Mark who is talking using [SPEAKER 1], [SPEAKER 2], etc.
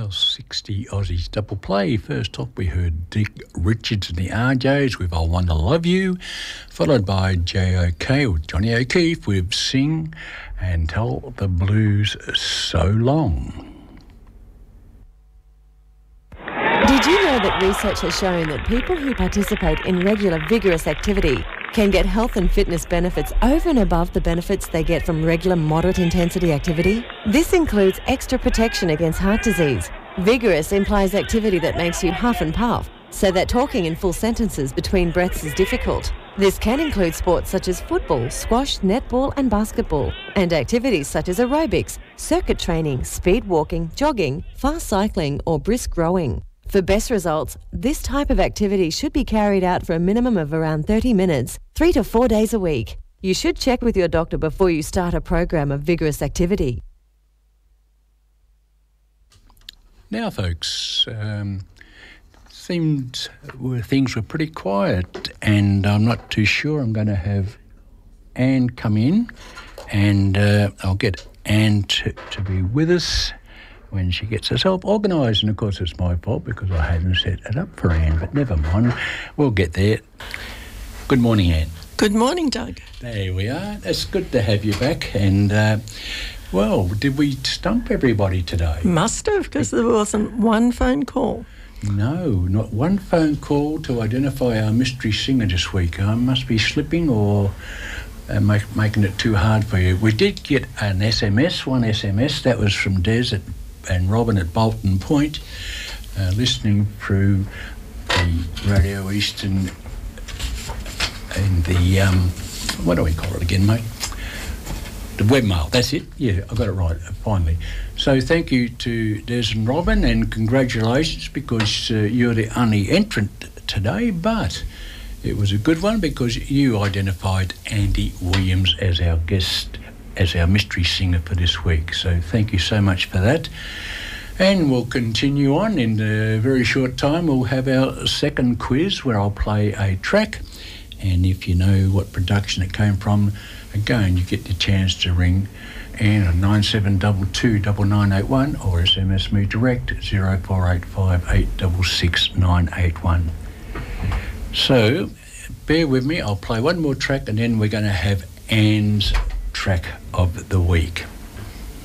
[SPEAKER 1] our 60 Aussies double play. First off, we heard Dick Richards and the RJs with I Wanna Love You, followed by J.O.K. or Johnny O'Keefe with Sing and Tell the Blues So Long.
[SPEAKER 2] Did you know that research has shown that people who participate in regular vigorous activity can get health and fitness benefits over and above the benefits they get from regular moderate intensity activity? This includes extra protection against heart disease. Vigorous implies activity that makes you huff and puff, so that talking in full sentences between breaths is difficult. This can include sports such as football, squash, netball and basketball, and activities such as aerobics, circuit training, speed walking, jogging, fast cycling or brisk rowing. For best results, this type of activity should be carried out for a minimum of around 30 minutes, 3 to 4 days a week. You should check with your doctor before you start a program of vigorous activity.
[SPEAKER 1] Now, folks, seemed things were pretty quiet, and I'm not too sure. I'm going to have Anne come in, and I'll get Anne to be with us when she gets herself organised. And of course it's my fault because I hadn't set it up for Anne, but never mind, we'll get there. Good morning, Anne.
[SPEAKER 3] Good morning, Doug.
[SPEAKER 1] There we are. It's good to have you back. And well, did we stump everybody today?
[SPEAKER 3] Must have, because there wasn't one phone call.
[SPEAKER 1] No, not one phone call to identify our mystery singer this week. I must be slipping or making it too hard for you. We did get an SMS, one SMS, that was from Des and Robin at Bolton Point, listening through the Radio Eastern and the, what do we call it again, mate? The webmail, that's it. Yeah, I got it right, finally. So thank you to Des and Robin, and congratulations because you're the only entrant today, but it was a good one because you identified Andy Williams as our guest, as our mystery singer for this week. So thank you so much for that. And we'll continue on. In a very short time, we'll have our second quiz where I'll play a track. And if you know what production it came from, again, you get the chance to ring Anne on 9722 9981 or SMS me direct at 0485 866 981. So, bear with me, I'll play one more track and then we're going to have Anne's track of the week.